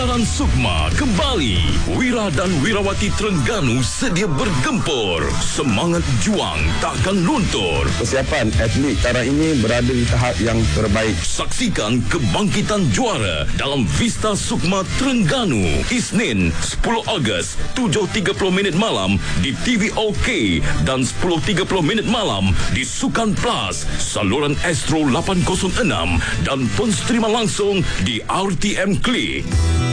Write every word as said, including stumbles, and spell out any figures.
Gelaran Sukma kembali. Wira dan Wirawati Terengganu sedia bergempur. Semangat juang takkan luntur. Persiapan atlet sekarang ini berada di tahap yang terbaik. Saksikan kebangkitan juara dalam Vista Sukma Terengganu. Isnin sepuluh Ogos tujuh tiga puluh minit malam di T V OK dan sepuluh tiga puluh minit malam di Sukan Plus, saluran Astro lapan kosong enam dan pensterima langsung di R T M Klik.